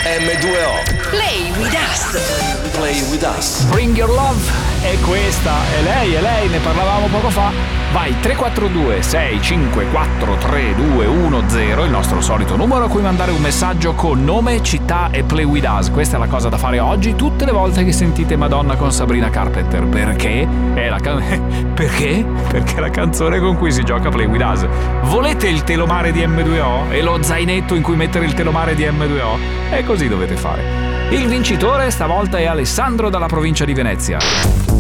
M2O. Play with us. Play with us. Bring Your Love. E questa è lei, ne parlavamo poco fa. Vai, 342 654 3210, il nostro solito numero a cui mandare un messaggio con nome, città e Play with us. Questa è la cosa da fare oggi tutte le volte che sentite Madonna con Sabrina Carpenter. Perché? Perché? Perché è la canzone con cui si gioca Play with us. Volete il telomare di M2O e lo zainetto in cui mettere il telomare di M2O? E così dovete fare. Il vincitore stavolta è Alessandro dalla provincia di Venezia.